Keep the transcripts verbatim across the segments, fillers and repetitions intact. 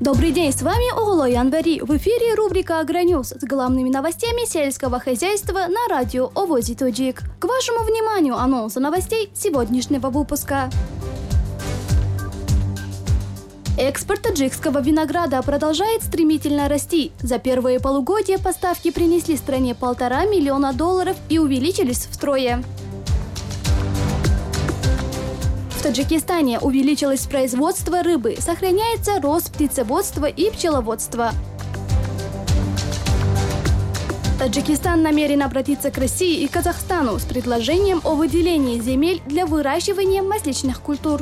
Добрый день, с вами Оголо Январи. В эфире рубрика «Агроньюз» с главными новостями сельского хозяйства на радио Овози Тоджик. К вашему вниманию анонсы новостей сегодняшнего выпуска. Экспорт таджикского винограда продолжает стремительно расти. За первые полугодия поставки принесли стране полтора миллиона долларов и увеличились втрое. В Таджикистане увеличилось производство рыбы, сохраняется рост птицеводства и пчеловодства. Таджикистан намерен обратиться к России и Казахстану с предложением о выделении земель для выращивания масличных культур.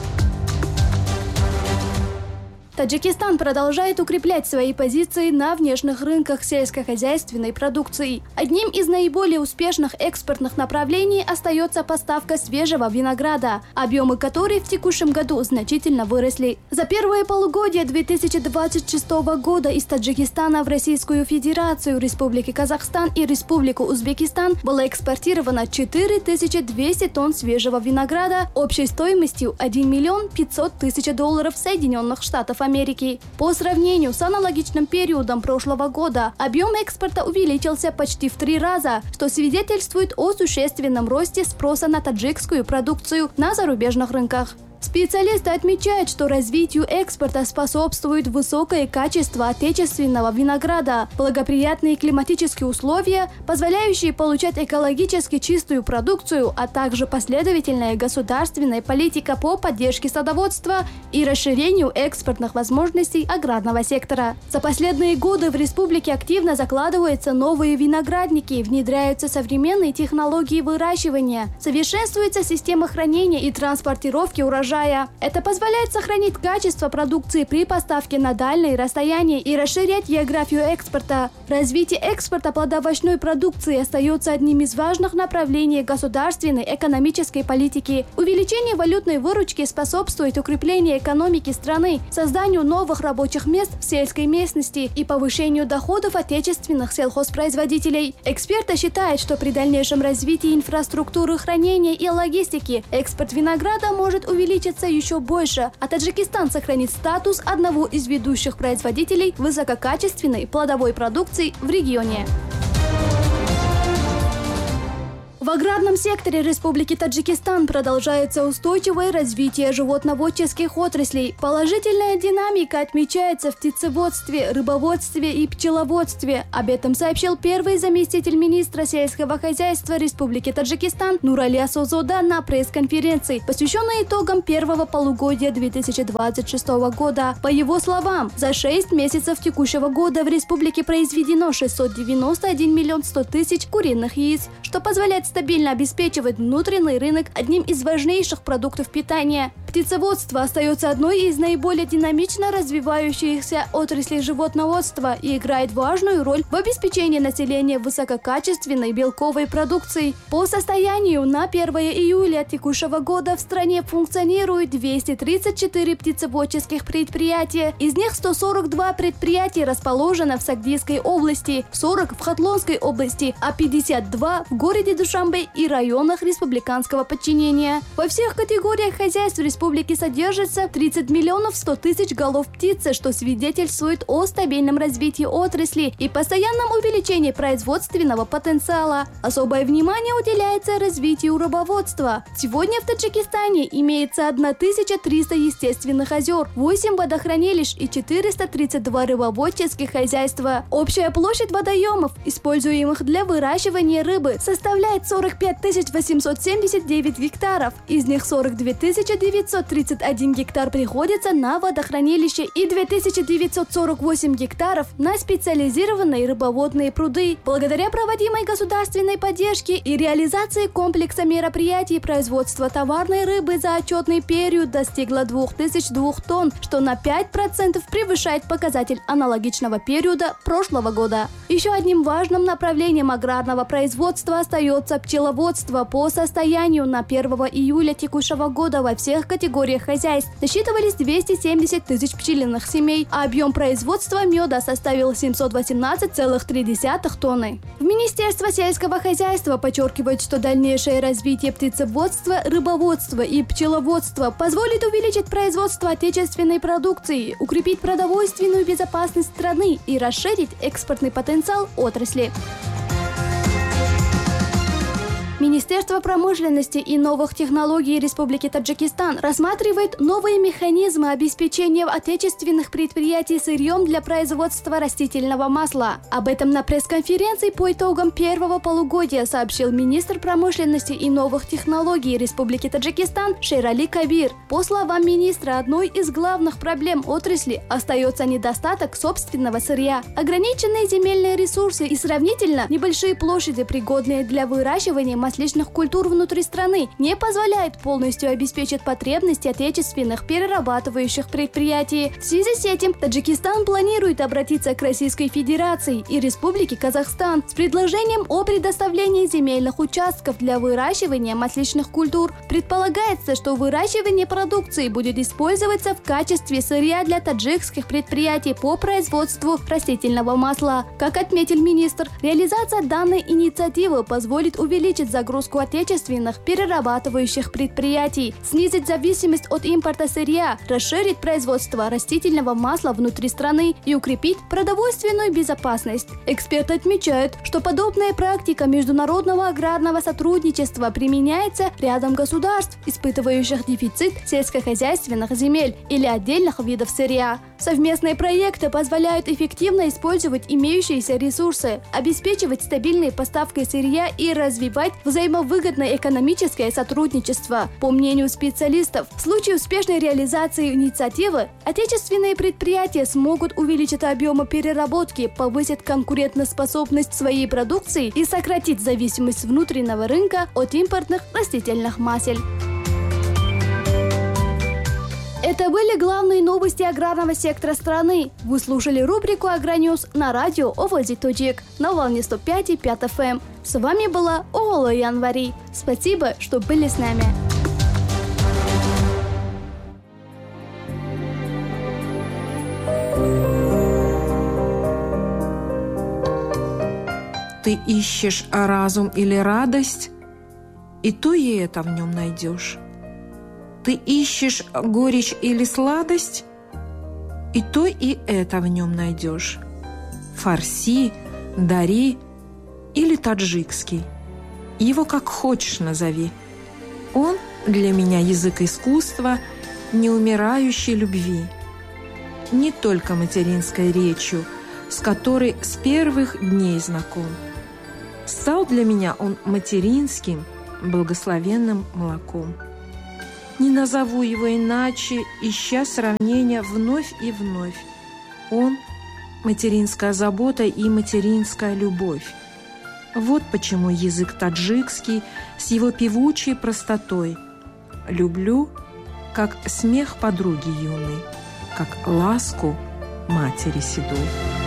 Таджикистан продолжает укреплять свои позиции на внешних рынках сельскохозяйственной продукции. Одним из наиболее успешных экспортных направлений остается поставка свежего винограда, объемы которой в текущем году значительно выросли. За первое полугодие две тысячи двадцать шестого года из Таджикистана в Российскую Федерацию, Республику Казахстан и Республику Узбекистан было экспортировано четыре тысячи двести тонн свежего винограда общей стоимостью один миллион пятьсот тысяч долларов Соединенных Штатов Америки. Америки. По сравнению с аналогичным периодом прошлого года, объем экспорта увеличился почти в три раза, что свидетельствует о существенном росте спроса на таджикскую продукцию на зарубежных рынках. Специалисты отмечают, что развитию экспорта способствует высокое качество отечественного винограда, благоприятные климатические условия, позволяющие получать экологически чистую продукцию, а также последовательная государственная политика по поддержке садоводства и расширению экспортных возможностей аграрного сектора. За последние годы в республике активно закладываются новые виноградники, внедряются современные технологии выращивания, совершенствуется система хранения и транспортировки урожая. Это позволяет сохранить качество продукции при поставке на дальние расстояния и расширять географию экспорта. Развитие экспорта плодовочной продукции остается одним из важных направлений государственной экономической политики. Увеличение валютной выручки способствует укреплению экономики страны, созданию новых рабочих мест в сельской местности и повышению доходов отечественных сельхозпроизводителей. Эксперты считают, что при дальнейшем развитии инфраструктуры хранения и логистики экспорт винограда может увеличиться еще больше, а Таджикистан сохранит статус одного из ведущих производителей высококачественной плодовой продукции в регионе. В аграрном секторе Республики Таджикистан продолжается устойчивое развитие животноводческих отраслей. Положительная динамика отмечается в птицеводстве, рыбоводстве и пчеловодстве. Об этом сообщил первый заместитель министра сельского хозяйства Республики Таджикистан Нурали Асозода на пресс-конференции, посвященной итогам первого полугодия две тысячи двадцать шестого года. По его словам, за шесть месяцев текущего года в республике произведено шестьсот девяносто один миллион сто тысяч куриных яиц, что позволяет стабильно обеспечивать внутренний рынок одним из важнейших продуктов питания. Птицеводство остается одной из наиболее динамично развивающихся отраслей животноводства и играет важную роль в обеспечении населения высококачественной белковой продукцией. По состоянию на первое июля текущего года в стране функционирует двести тридцать четыре птицеводческих предприятия, из них сто сорок два предприятия расположено в Сагдийской области, сорок в Хатлонской области, а пятьдесят два в городе Душанбе и районах республиканского подчинения. Во всех категориях хозяйств республики содержится тридцать миллионов сто тысяч голов птицы, что свидетельствует о стабильном развитии отрасли и постоянном увеличении производственного потенциала. Особое внимание уделяется развитию рыбоводства. Сегодня в Таджикистане имеется тысяча триста естественных озер, восемь водохранилищ и четыреста тридцать два рыбоводческих хозяйства. Общая площадь водоемов, используемых для выращивания рыбы, составляет сорок пять тысяч восемьсот семьдесят девять гектаров. Из них сорок две тысячи девятьсот тридцать один гектар приходится на водохранилище и две тысячи девятьсот сорок восемь гектаров на специализированные рыбоводные пруды. Благодаря проводимой государственной поддержке и реализации комплекса мероприятий производство товарной рыбы за отчетный период достигло две тысячи двух тонн, что на пять процентов превышает показатель аналогичного периода прошлого года. Еще одним важным направлением аграрного производства остается пчеловодства по состоянию на первое июля текущего года во всех категориях хозяйств насчитывались двести семьдесят тысяч пчелиных семей, а объем производства меда составил семьсот восемнадцать целых три десятых тонны. В Министерстве сельского хозяйства подчеркивают, что дальнейшее развитие птицеводства, рыбоводства и пчеловодства позволит увеличить производство отечественной продукции, укрепить продовольственную безопасность страны и расширить экспортный потенциал отрасли. Министерство промышленности и новых технологий Республики Таджикистан рассматривает новые механизмы обеспечения отечественных предприятий сырьем для производства растительного масла. Об этом на пресс-конференции по итогам первого полугодия сообщил министр промышленности и новых технологий Республики Таджикистан Шерали Кабир. По словам министра, одной из главных проблем отрасли остается недостаток собственного сырья. Ограниченные земельные ресурсы и сравнительно небольшие площади, пригодные для выращивания масличных культур внутри страны, не позволяет полностью обеспечить потребности отечественных перерабатывающих предприятий. В связи с этим Таджикистан планирует обратиться к Российской Федерации и Республике Казахстан с предложением о предоставлении земельных участков для выращивания масличных культур. Предполагается, что выращивание продукции будет использоваться в качестве сырья для таджикских предприятий по производству растительного масла. Как отметил министр, реализация данной инициативы позволит увеличить загрузку отечественных перерабатывающих предприятий, снизить зависимость от импорта сырья, расширить производство растительного масла внутри страны и укрепить продовольственную безопасность. Эксперты отмечают, что подобная практика международного аграрного сотрудничества применяется рядом государств, испытывающих дефицит сельскохозяйственных земель или отдельных видов сырья. Совместные проекты позволяют эффективно использовать имеющиеся ресурсы, обеспечивать стабильные поставки сырья и развивать взаимовыгодное экономическое сотрудничество. По мнению специалистов, в случае успешной реализации инициативы отечественные предприятия смогут увеличить объемы переработки, повысить конкурентоспособность своей продукции и сократить зависимость внутреннего рынка от импортных растительных масел. Это были главные новости аграрного сектора страны. Вы слушали рубрику «Агроньюз» на радио Овози Тоджик на волне сто пять и пять эф эм. С вами была Оголо Январи. Спасибо, что были с нами. Ты ищешь разум или радость, и то и это в нем найдешь. Ты ищешь горечь или сладость, и то и это в нем найдешь. Фарси, дари или таджикский. Его как хочешь назови. Он для меня язык искусства, неумирающей любви. Не только материнской речью, с которой с первых дней знаком. Стал для меня он материнским, благословенным молоком. Не назову его иначе, ища сравнения вновь и вновь. Он – материнская забота и материнская любовь. Вот почему язык таджикский с его певучей простотой люблю, как смех подруги юной, как ласку матери седой.